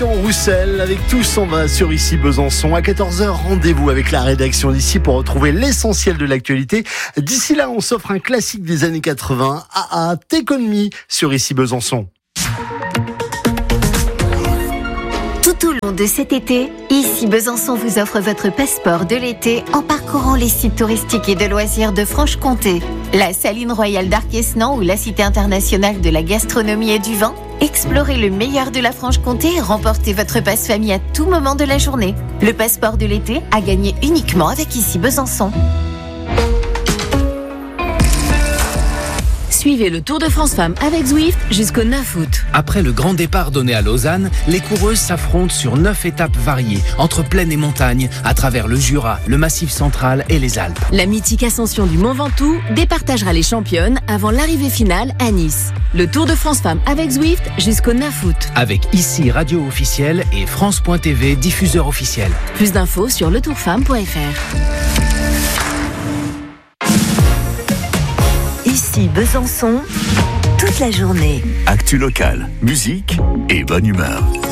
Gaëtan Roussel. Avec tous, on va sur Ici Besançon. À 14h, rendez-vous avec la rédaction d'Ici pour retrouver l'essentiel de l'actualité. D'ici là, on s'offre un classique des années 80. Take On Me sur Ici Besançon. Tout au long de cet été, Ici Besançon vous offre votre passeport de l'été en parcourant les sites touristiques et de loisirs de Franche-Comté. La Saline Royale d'Arquesnan ou la Cité internationale de la gastronomie et du vin. Explorez le meilleur de la Franche-Comté et remportez votre passe-famille à tout moment de la journée. Le passeport de l'été à gagner uniquement avec Ici Besançon. Suivez le Tour de France Femmes avec Zwift jusqu'au 9 août. Après le grand départ donné à Lausanne, les coureuses s'affrontent sur 9 étapes variées, entre plaine et montagne, à travers le Jura, le Massif central et les Alpes. La mythique ascension du Mont Ventoux départagera les championnes avant l'arrivée finale à Nice. Le Tour de France Femmes avec Zwift jusqu'au 9 août. Avec Ici Radio officielle et France.tv diffuseur officiel. Plus d'infos sur letourfemme.fr. Ici Besançon, toute la journée. Actu locale, musique et bonne humeur.